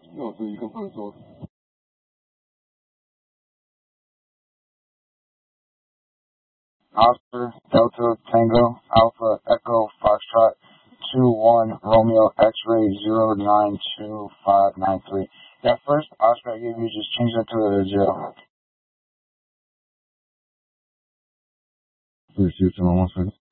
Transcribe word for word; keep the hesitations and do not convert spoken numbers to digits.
No, so you confirm so. Oscar, Delta, Tango, Alpha, Echo, Foxtrot, two one, Romeo, X-ray, zero nine two five nine three. That first Oscar I gave you, just change that to a zero. Receive someone one second.